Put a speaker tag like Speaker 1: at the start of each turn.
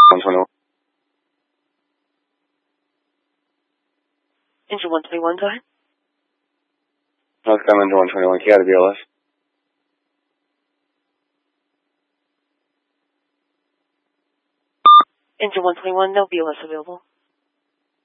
Speaker 1: 121.
Speaker 2: Engine 121, go ahead.
Speaker 1: North Carolina Engine 121, key out of BLS.
Speaker 2: Engine 121, no BLS available.